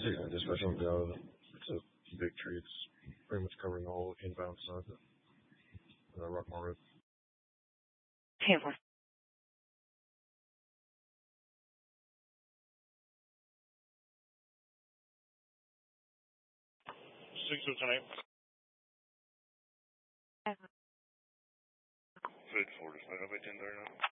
Yeah, dispatch on the out. It's a big tree. It's pretty much covering the whole inbound side of the Rockmore Road. Tampa. 608. Food 4 dispatch, I'll be 10 there now.